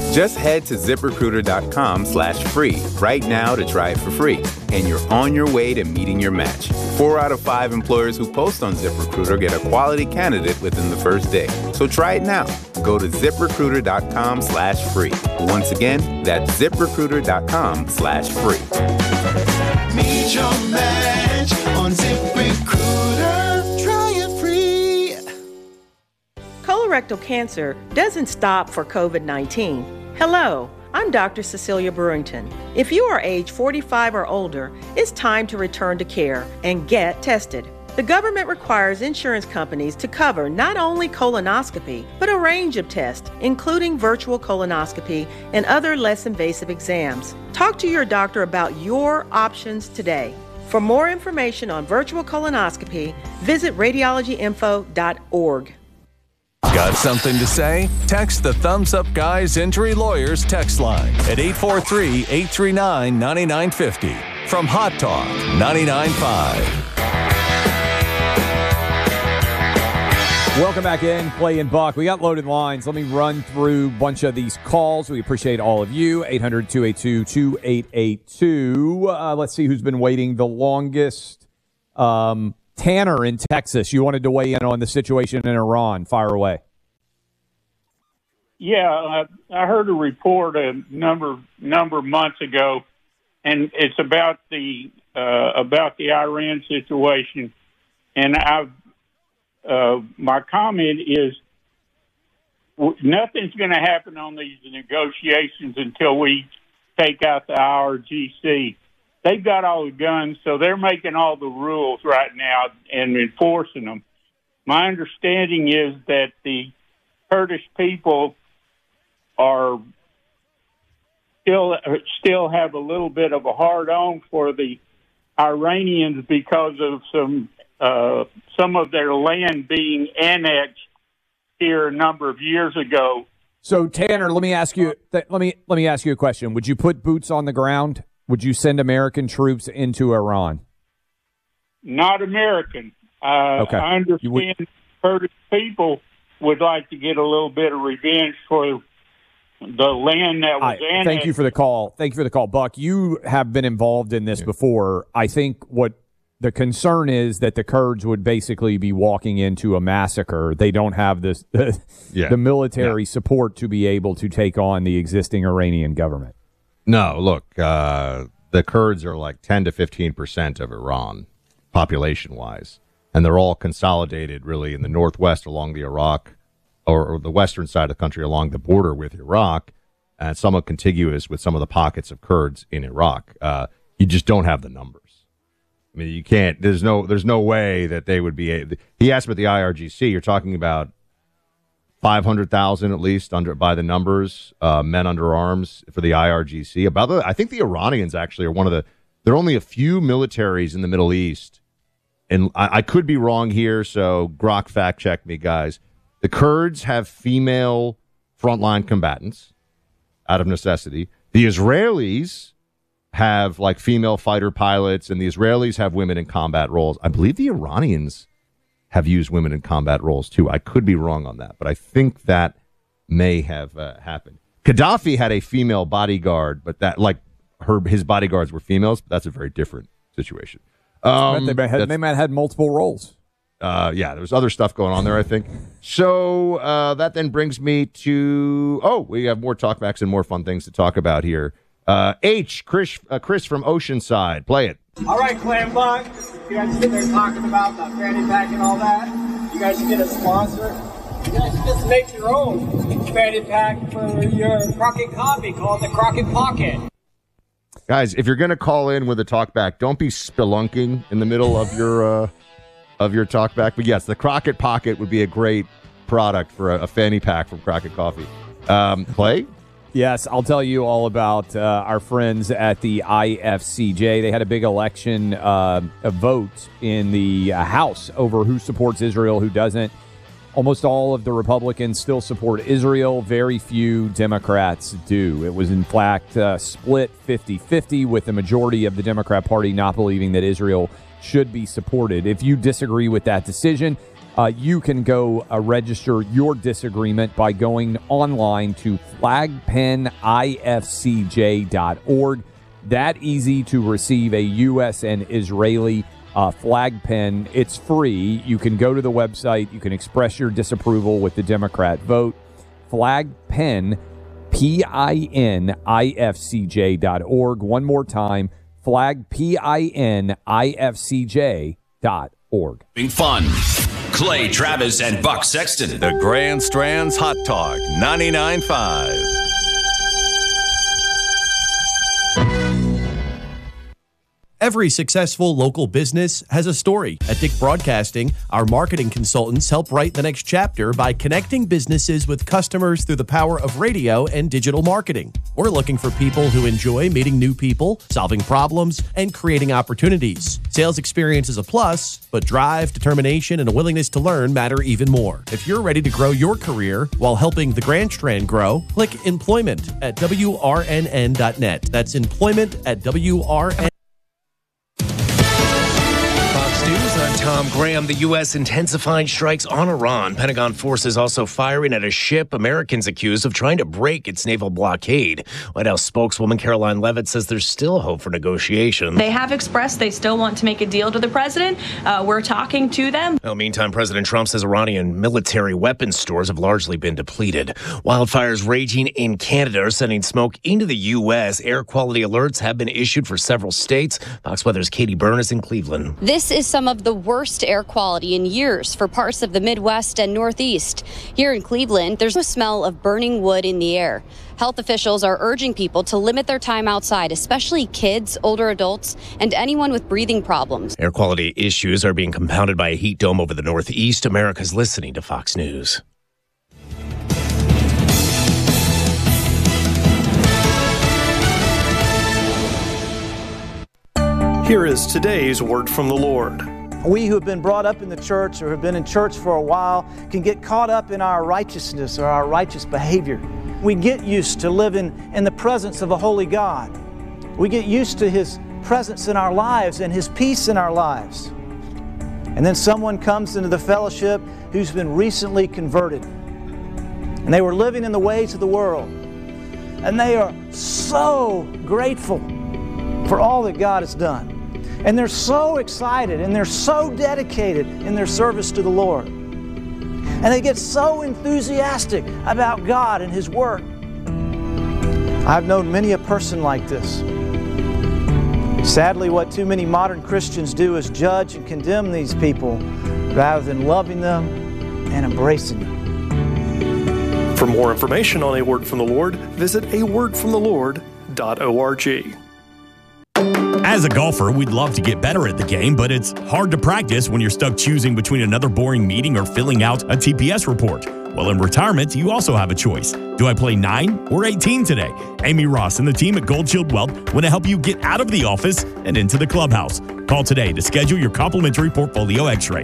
Just head to ZipRecruiter.com/free right now to try it for free. And you're on your way to meeting your match. 4 out of 5 employers who post on ZipRecruiter get a quality candidate within the first day. So try it now. Go to ZipRecruiter.com/free. Once again, that's ZipRecruiter.com/free. Meet your match on ZipRecruiter. Try it free. Colorectal cancer doesn't stop for COVID-19. Hello, I'm Dr. Cecilia Brewington. If you are age 45 or older, it's time to return to care and get tested. The government requires insurance companies to cover not only colonoscopy, but a range of tests, including virtual colonoscopy and other less invasive exams. Talk to your doctor about your options today. For more information on virtual colonoscopy, visit radiologyinfo.org. Got something to say? Text the Thumbs Up Guys Injury Lawyers text line at 843-839-9950 from Hot Talk 99.5. Welcome back in, Clay and Buck. We got loaded lines. Let me run through a bunch of these calls. We appreciate all of you. 800-282-2882. Let's see who's been waiting the longest. Tanner in Texas, you wanted to weigh in on the situation in Iran. Fire away. Yeah, I heard a report a number of months ago, and it's about the Iran situation. And my comment is nothing's going to happen on these negotiations until we take out the IRGC. They've got all the guns, so they're making all the rules right now and enforcing them. My understanding is that the Kurdish people are still have a little bit of a hard-on for the Iranians because of some of their land being annexed here a number of years ago. So Tanner, let me ask you a question. Would you put boots on the ground? Would you send American troops into Iran? Not American. Okay. I understand Kurdish people would like to get a little bit of revenge for the land that was annexed. Thank you for the call. Buck. You have been involved in this before. I think what the concern is that the Kurds would basically be walking into a massacre. They don't have the military support to be able to take on the existing Iranian government. No, look, the Kurds are like 10 to 15% of Iran, population-wise, and they're all consolidated really in the northwest along the Iraq, or the western side of the country along the border with Iraq, and somewhat contiguous with some of the pockets of Kurds in Iraq. You just don't have the numbers. I mean, you can't. There's no way that they would be. He asked about the IRGC. You're talking about 500,000 at least by the numbers, men under arms for the IRGC. I think the Iranians actually are there are only a few militaries in the Middle East, and I could be wrong here, so Grok fact check me, guys. The Kurds have female frontline combatants out of necessity. The Israelis have like female fighter pilots, and the Israelis have women in combat roles. I believe the Iranians have used women in combat roles, too. I could be wrong on that, but I think that may have happened. Gaddafi had a female bodyguard, but his bodyguards were females. But that's a very different situation. They might have had multiple roles. There was other stuff going on there, I think. So that then brings me to, we have more talkbacks and more fun things to talk about here. Chris from Oceanside. Play it. All right, Clam Buck. You guys sitting there talking about the fanny pack and all that. You guys should get a sponsor. You guys should just make your own fanny pack for your Crockett coffee called the Crockett Pocket. Guys, if you're going to call in with a talkback, don't be spelunking in the middle of your talkback. But yes, the Crockett Pocket would be a great product for a fanny pack from Crockett Coffee. Play? Yes, I'll tell you all about our friends at the IFCJ. They had a big election, a vote in the House over who supports Israel, who doesn't. Almost all of the Republicans still support Israel. Very few Democrats do. It was, in fact, split 50-50, with the majority of the Democrat Party not believing that Israel should be supported. If you disagree with that decision, You can go register your disagreement by going online to flagpenifcj.org. That easy to receive a U.S. and Israeli flag pin. It's free. You can go to the website. You can express your disapproval with the Democrat vote. Flagpen, PINIFCJ.org. One more time, flagPINIFCJ.org. Being fun. Clay Travis and Buck Sexton. The Grand Strand's Hot Talk 99.5. Every successful local business has a story. At Dick Broadcasting, our marketing consultants help write the next chapter by connecting businesses with customers through the power of radio and digital marketing. We're looking for people who enjoy meeting new people, solving problems, and creating opportunities. Sales experience is a plus, but drive, determination, and a willingness to learn matter even more. If you're ready to grow your career while helping the Grand Strand grow, click employment at WRNN.net. That's employment at WRNN. I'm Tom Graham. The U.S. intensified strikes on Iran. Pentagon forces also firing at a ship Americans accused of trying to break its naval blockade. White House spokeswoman Caroline Leavitt says there's still hope for negotiations. They have expressed they still want to make a deal to the president. We're talking to them. Well, meantime, President Trump says Iranian military weapons stores have largely been depleted. Wildfires raging in Canada are sending smoke into the U.S. Air quality alerts have been issued for several states. Fox Weather's Katie Byrne is in Cleveland. This is some of the worst air quality in years for parts of the Midwest and Northeast. Here in Cleveland, there's a smell of burning wood in the air. Health officials are urging people to limit their time outside, especially kids, older adults, and anyone with breathing problems. Air quality issues are being compounded by a heat dome over the Northeast. America's listening to Fox News. Here is today's word from the Lord. We who have been brought up in the church or have been in church for a while can get caught up in our righteousness or our righteous behavior. We get used to living in the presence of a holy God. We get used to His presence in our lives and His peace in our lives. And then someone comes into the fellowship who's been recently converted. And they were living in the ways of the world. And they are so grateful for all that God has done. And they're so excited and they're so dedicated in their service to the Lord. And they get so enthusiastic about God and His Word. I've known many a person like this. Sadly, what too many modern Christians do is judge and condemn these people rather than loving them and embracing them. For more information on A Word from the Lord, visit awordfromthelord.org. As a golfer, we'd love to get better at the game, but it's hard to practice when you're stuck choosing between another boring meeting or filling out a TPS report. Well, in retirement, you also have a choice. Do I play 9 or 18 today? Amy Ross and the team at Gold Shield Wealth want to help you get out of the office and into the clubhouse. Call today to schedule your complimentary portfolio x-ray.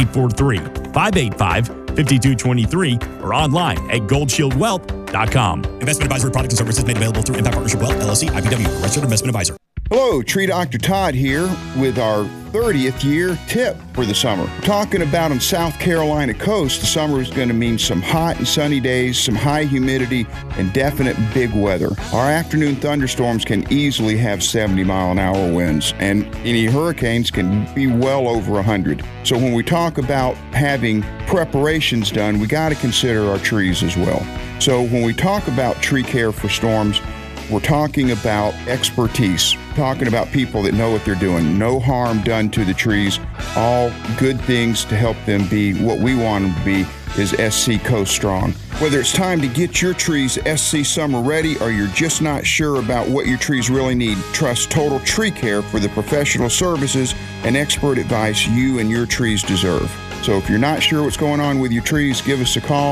843-585-5223 or online at goldshieldwealth.com. Investment advisory products and services made available through Impact Partnership Wealth, LLC, IPW, a registered investment advisor. Hello, Tree Dr. Todd here with our 30th year tip for the summer. We're talking about on South Carolina coast, the summer is going to mean some hot and sunny days, some high humidity, and definite big weather. Our afternoon thunderstorms can easily have 70-mile-an-hour winds, and any hurricanes can be well over 100. So when we talk about having preparations done, we got to consider our trees as well. So when we talk about tree care for storms, we're talking about expertise, talking about people that know what they're doing. No harm done to the trees. All good things to help them be what we want them to be is SC Coast Strong. Whether it's time to get your trees SC Summer ready or you're just not sure about what your trees really need, trust Total Tree Care for the professional services and expert advice you and your trees deserve. So if you're not sure what's going on with your trees, give us a call,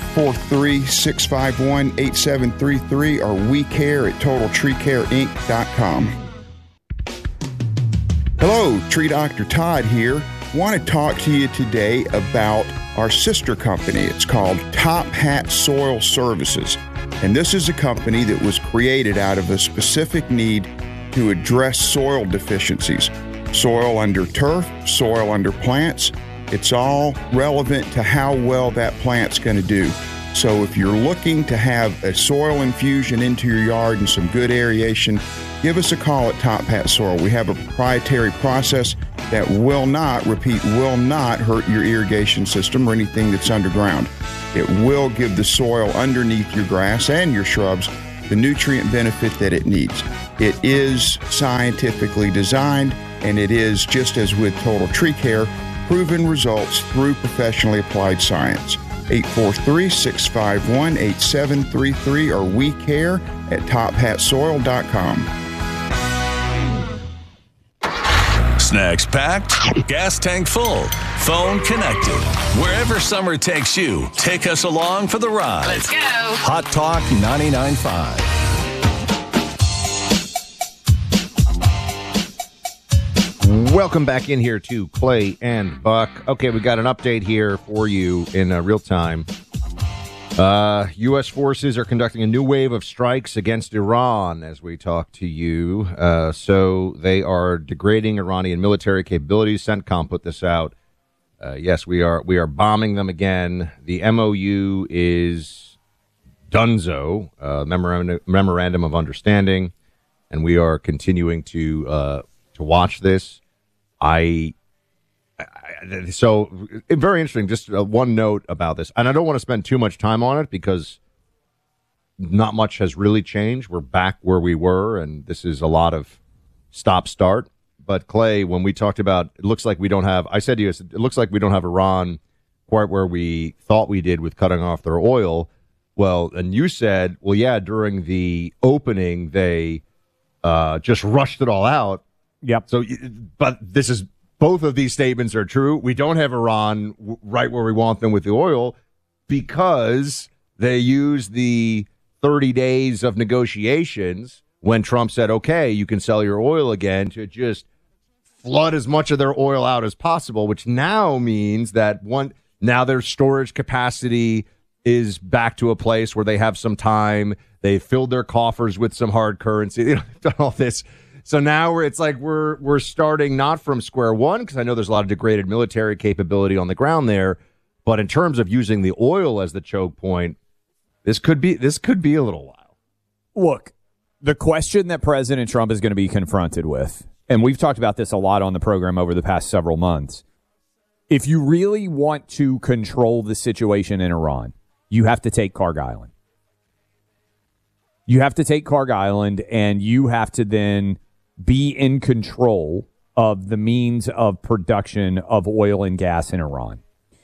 843-651-8733, or WeCare@TotalTreeCareInc.com. Hello, Tree Dr. Todd here. Want to talk to you today about our sister company. It's called Top Hat Soil Services. And this is a company that was created out of a specific need to address soil deficiencies. Soil under turf, soil under plants, It's all relevant to how well that plant's going to do. So if you're looking to have a soil infusion into your yard and some good aeration, give us a call at Top Hat Soil. We have a proprietary process that will not hurt your irrigation system or anything that's underground. It will give the soil underneath your grass and your shrubs the nutrient benefit that it needs. It is scientifically designed, and it is, just as with Total Tree Care, proven results through professionally applied science. 843-651-8733 or WeCare at TopHatSoil.com. Snacks packed, gas tank full, phone connected. Wherever summer takes you, take us along for the ride. Let's go. Hot Talk 99.5. Welcome back in here to Clay and Buck. Okay, we got an update here for you in real time. U.S. forces are conducting a new wave of strikes against Iran as we talk to you. So they are degrading Iranian military capabilities. CENTCOM put this out. Yes, we are bombing them again. The MOU is donezo, memorandum of understanding, and we are continuing to watch this. So very interesting. Just one note about this, and I don't want to spend too much time on it because not much has really changed. We're back where we were, and this is a lot of stop-start. But Clay, when we talked about, it looks like we don't have. I said to you, it looks like we don't have Iran quite where we thought we did with cutting off their oil. Well, and you said, well, yeah, during the opening they just rushed it all out. Yep. So, but this is, both of these statements are true. We don't have Iran right where we want them with the oil because they used the 30 days of negotiations when Trump said, okay, you can sell your oil again, to just flood as much of their oil out as possible, which now means that now their storage capacity is back to a place where they have some time. They filled their coffers with some hard currency. They've done all this. So now we're starting not from square one, because I know there's a lot of degraded military capability on the ground there, but in terms of using the oil as the choke point, this could be a little while. Look, the question that President Trump is going to be confronted with, and we've talked about this a lot on the program over the past several months, if you really want to control the situation in Iran, you have to take Kharg Island. You have to take Kharg Island, and you have to then be in control of the means of production of oil and gas in Iran.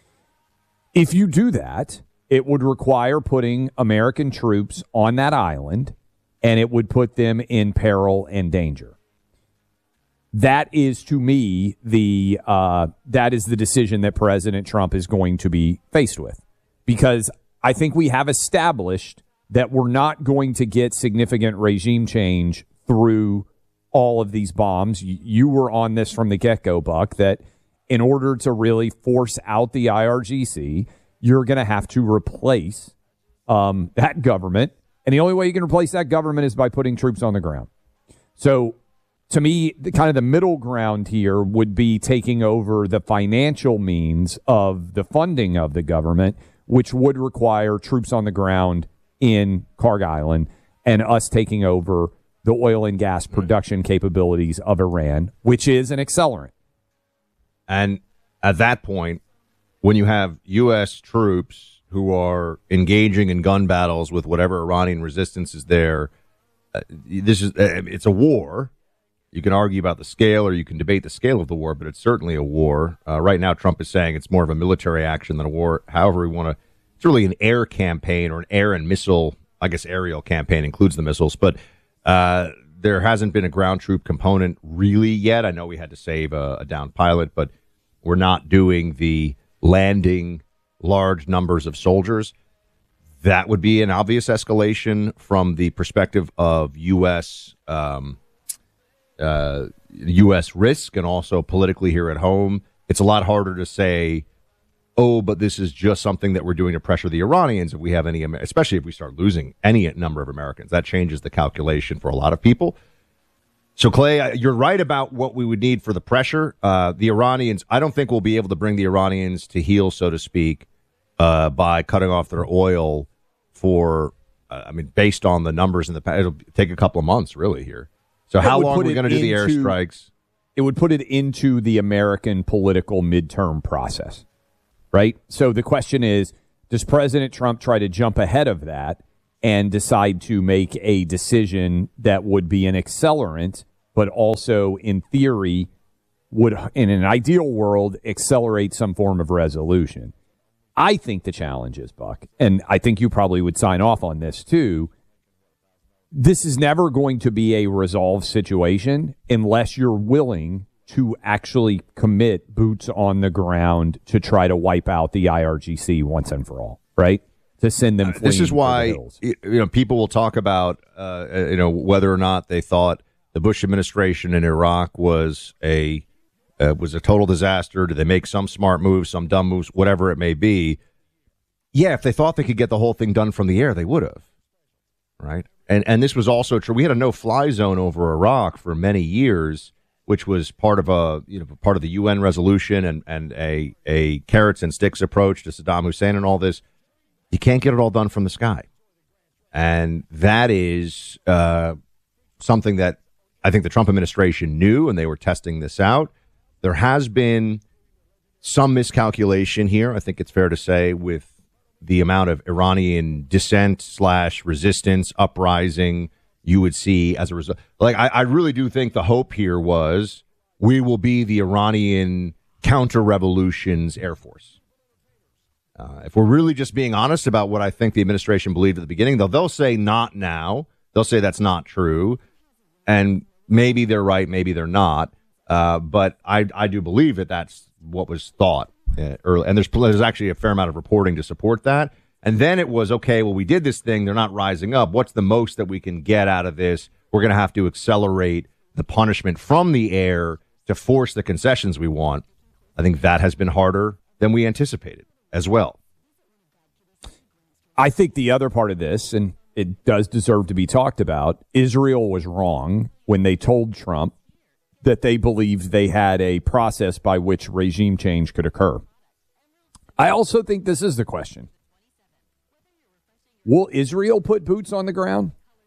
If you do that, it would require putting American troops on that island, and it would put them in peril and danger. That is, to me, that is the decision that President Trump is going to be faced with, because I think we have established that we're not going to get significant regime change through all of these bombs. You were on this from the get-go, Buck, that in order to really force out the IRGC, you're going to have to replace that government. And the only way you can replace that government is by putting troops on the ground. So to me, the middle ground here would be taking over the financial means of the funding of the government, which would require troops on the ground in Kharg Island and us taking over the oil and gas production capabilities of Iran, which is an accelerant. And at that point, when you have U.S. troops who are engaging in gun battles with whatever Iranian resistance is there, it's a war. You can argue about the scale, or you can debate the scale of the war, but it's certainly a war. Right now, Trump is saying it's more of a military action than a war. However we want to, it's really an air campaign, or an air and missile, I guess aerial campaign includes the missiles, but there hasn't been a ground troop component really yet. I know we had to save a downed pilot, but we're not doing the landing large numbers of soldiers. That would be an obvious escalation from the perspective of U.S. Risk, and also politically here at home. It's a lot harder to say, oh, but this is just something that we're doing to pressure the Iranians if we have any, especially if we start losing any number of Americans. That changes the calculation for a lot of people. So, Clay, you're right about what we would need for the pressure. The Iranians, I don't think we'll be able to bring the Iranians to heel, so to speak, by cutting off their oil for, based on the numbers in the past. It'll take a couple of months, really, here. So how long are we going to do the airstrikes? It would put it into the American political midterm process, right? So the question is, does President Trump try to jump ahead of that and decide to make a decision that would be an accelerant, but also, in theory, would, in an ideal world, accelerate some form of resolution? I think the challenge is, Buck, and I think you probably would sign off on this too, this is never going to be a resolved situation unless you're willing to actually commit boots on the ground to try to wipe out the IRGC once and for all, right? To send them fleeing. This is why people will talk about whether or not they thought the Bush administration in Iraq was a total disaster. Did they make some smart moves, some dumb moves, whatever it may be? Yeah, if they thought they could get the whole thing done from the air, they would have, right? And this was also true. We had a no-fly zone over Iraq for many years, which was part of the UN resolution and a carrots and sticks approach to Saddam Hussein and all this. You can't get it all done from the sky, and that is something that I think the Trump administration knew, and they were testing this out. There has been some miscalculation here, I think it's fair to say, with the amount of Iranian dissent / resistance, uprising you would see as a result. Like, I really do think the hope here was we will be the Iranian counter-revolution's Air Force. If we're really just being honest about what I think the administration believed at the beginning, they'll say not now. They'll say that's not true. And maybe they're right, maybe they're not. But I do believe that that's what was thought early. And there's actually a fair amount of reporting to support that. And then it was, okay, well, we did this thing. They're not rising up. What's the most that we can get out of this? We're going to have to accelerate the punishment from the air to force the concessions we want. I think that has been harder than we anticipated as well. I think the other part of this, and it does deserve to be talked about, Israel was wrong when they told Trump that they believed they had a process by which regime change could occur. I also think this is the question. Will Israel put boots on the ground?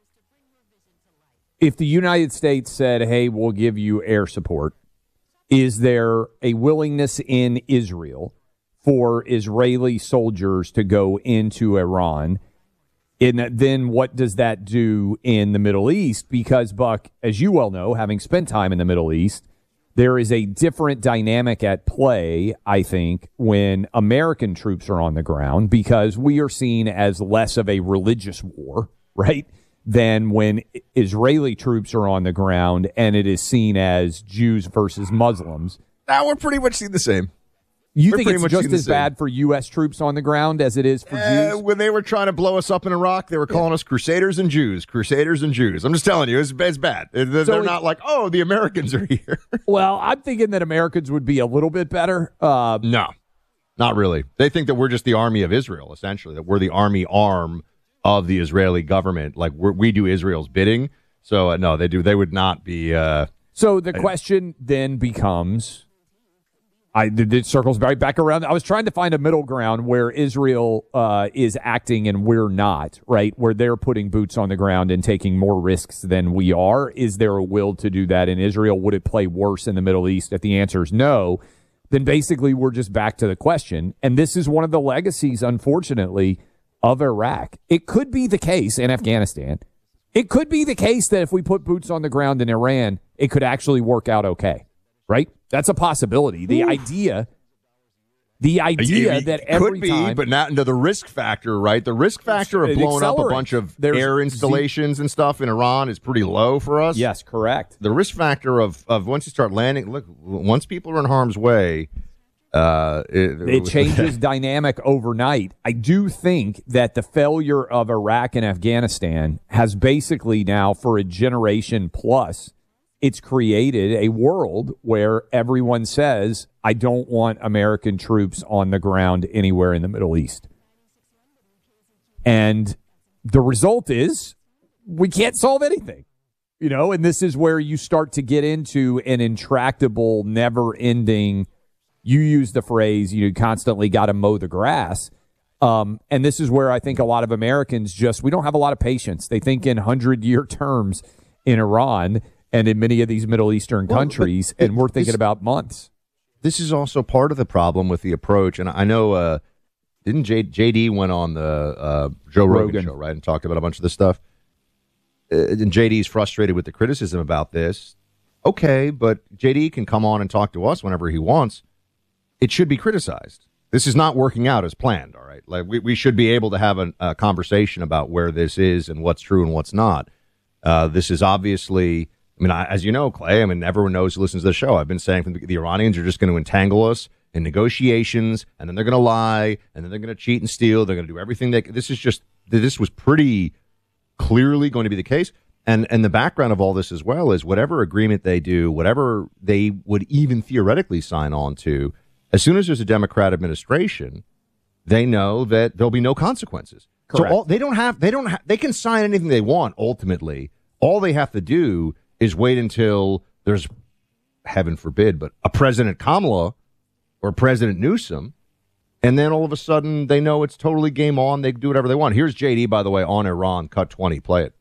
If the United States said, hey, we'll give you air support, is there a willingness in Israel for Israeli soldiers to go into Iran? And then what does that do in the Middle East? Because, Buck, as you well know, having spent time in the Middle East, there is a different dynamic at play, I think, when American troops are on the ground, because we are seen as less of a religious war, right, than when Israeli troops are on the ground and it is seen as Jews versus Muslims. Now we're pretty much seeing the same. You think it's just as bad for U.S. troops on the ground as it is for Jews? When they were trying to blow us up in Iraq, they were calling us Crusaders and Jews. Crusaders and Jews. I'm just telling you, it's bad. They're not like, oh, the Americans are here. Well, I'm thinking that Americans would be a little bit better. No, not really. They think that we're just the army of Israel, essentially, that we're the army arm of the Israeli government. Like, we do Israel's bidding. So, no, they do. They would not be. So the question then becomes... It circles right back around. I was trying to find a middle ground where Israel is acting and we're not, right? Where they're putting boots on the ground and taking more risks than we are. Is there a will to do that in Israel? Would it play worse in the Middle East? If the answer is no, then basically we're just back to the question. And this is one of the legacies, unfortunately, of Iraq. It could be the case in Afghanistan. It could be the case that if we put boots on the ground in Iran, it could actually work out okay, right? That's a possibility. The idea that every could be, time, but not into the risk factor, right? The risk factor of blowing up a bunch of air installations and stuff in Iran is pretty low for us. Yes, correct. The risk factor of once you start landing, look, once people are in harm's way, it changes dynamic overnight. I do think that the failure of Iraq and Afghanistan has basically now, for a generation plus, it's created a world where everyone says, I don't want American troops on the ground anywhere in the Middle East. And the result is we can't solve anything. And this is where you start to get into an intractable, never-ending, you use the phrase, you constantly got to mow the grass. And this is where I think a lot of Americans we don't have a lot of patience. They think in 100-year terms in Iran and in many of these Middle Eastern countries, and we're thinking about months. This is also part of the problem with the approach. And I know, didn't JD went on the Joe Rogan show, right, and talked about a bunch of this stuff? And JD's frustrated with the criticism about this. Okay, but JD can come on and talk to us whenever he wants. It should be criticized. This is not working out as planned, all right? Like we should be able to have a conversation about where this is and what's true and what's not. This is obviously, as you know, Clay, everyone knows who listens to the show. I've been saying the Iranians are just going to entangle us in negotiations, and then they're going to lie, and then they're going to cheat and steal. They're going to do everything this was pretty clearly going to be the case. And the background of all this as well is whatever agreement they do, whatever they would even theoretically sign on to, as soon as there's a Democrat administration, they know that there'll be no consequences. Correct. So they can sign anything they want ultimately. All they have to do is wait until there's, heaven forbid, but a President Kamala or President Newsom, and then all of a sudden they know it's totally game on. They can do whatever they want. Here's JD, by the way, on Iran, cut 20. Play it.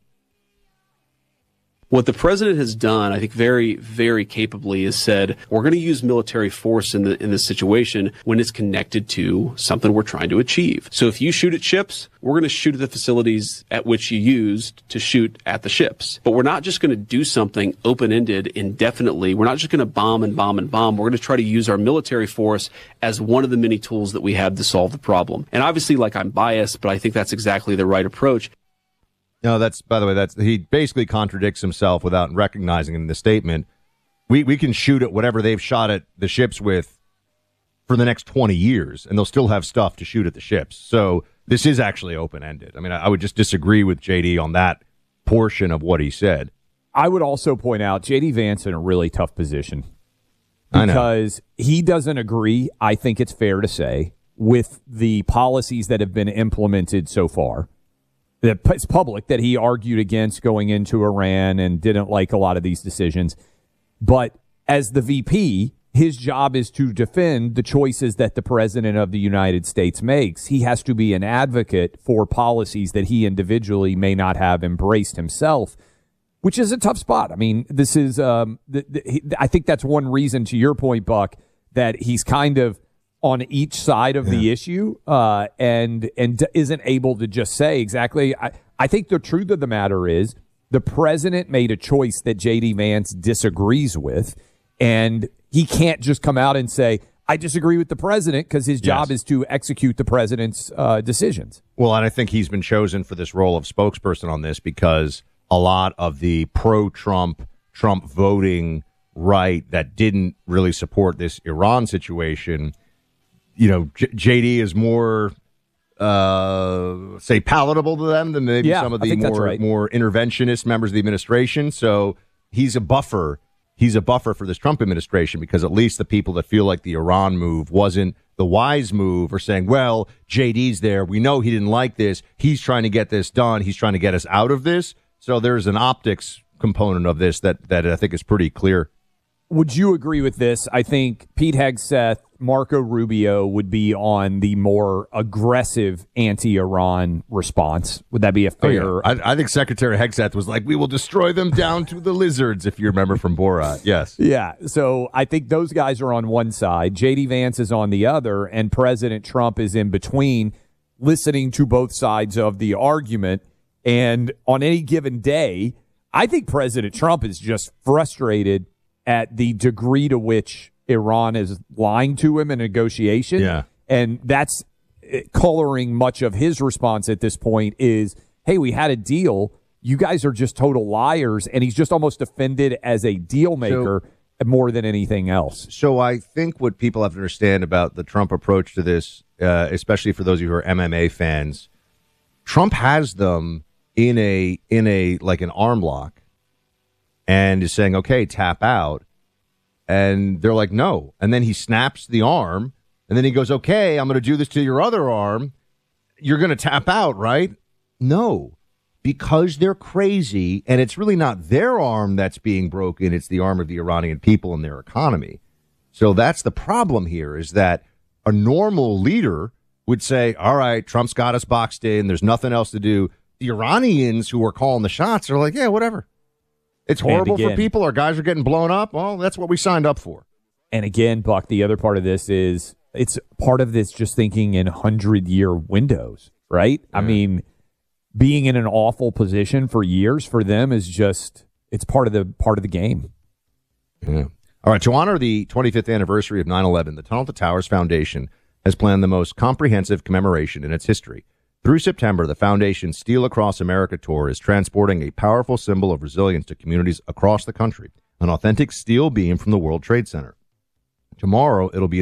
What the president has done, I think very, very capably, is said, we're going to use military force in this situation when it's connected to something we're trying to achieve. So if you shoot at ships, we're going to shoot at the facilities at which you used to shoot at the ships. But we're not just going to do something open-ended indefinitely. We're not just going to bomb and bomb and bomb. We're going to try to use our military force as one of the many tools that we have to solve the problem. And obviously, I'm biased, but I think that's exactly the right approach. No, by the way, he basically contradicts himself without recognizing it in the statement. We can shoot at whatever they've shot at the ships with for the next 20 years, and they'll still have stuff to shoot at the ships. So this is actually open-ended. I would just disagree with JD on that portion of what he said. I would also point out JD Vance in a really tough position because he doesn't agree, I think it's fair to say, with the policies that have been implemented so far. It's public that he argued against going into Iran and didn't like a lot of these decisions. But as the VP, his job is to defend the choices that the President of the United States makes. He has to be an advocate for policies that he individually may not have embraced himself, which is a tough spot. This is, I think that's one reason, to your point, Buck, that he's kind of on each side of the issue and isn't able to just say exactly. I think the truth of the matter is the president made a choice that J.D. Vance disagrees with, and he can't just come out and say, I disagree with the president, because his job is to execute the president's decisions. Well, and I think he's been chosen for this role of spokesperson on this because a lot of the Trump voting right that didn't really support this Iran situation, JD is more, palatable to them than maybe some of the more interventionist members of the administration. So he's a buffer. He's a buffer for this Trump administration because at least the people that feel like the Iran move wasn't the wise move are saying, well, JD's there. We know he didn't like this. He's trying to get this done. He's trying to get us out of this. So there's an optics component of this that I think is pretty clear. Would you agree with this? I think Pete Hegseth, Marco Rubio would be on the more aggressive anti-Iran response. Would that be a fair? I think Secretary Hegseth was like, we will destroy them down to the lizards, if you remember from Borat. Yes. Yeah. So I think those guys are on one side. J.D. Vance is on the other, and President Trump is in between, listening to both sides of the argument. And on any given day, I think President Trump is just frustrated at the degree to which Iran is lying to him in negotiation. Yeah. And that's coloring much of his response at this point is, hey, we had a deal. You guys are just total liars. And he's just almost offended as a deal maker more than anything else. So I think what people have to understand about the Trump approach to this, especially for those of you who are MMA fans, Trump has them in a like an arm lock and is saying, okay, tap out. And they're like, no. And then he snaps the arm. And then he goes, okay, I'm going to do this to your other arm. You're going to tap out, right? No. because they're crazy, and it's really not their arm that's being broken, it's the arm of the Iranian people and their economy. So that's the problem here, is that a normal leader would say, all right, Trump's got us boxed in, there's nothing else to do. The Iranians who are calling the shots are like, yeah, whatever. It's horrible for people. Our guys are getting blown up. Well, that's what we signed up for. And again, Buck, the other part of this is it's part of this just thinking in 100-year windows, right? I mean, being in an awful position for years for them is just, it's part of the game. Yeah. All right, to honor the 25th anniversary of 9/11, the Tunnel to Towers Foundation has planned the most comprehensive commemoration in its history. Through September, the foundation's Steel Across America tour is transporting a powerful symbol of resilience to communities across the country, an authentic steel beam from the World Trade Center. Tomorrow, it'll be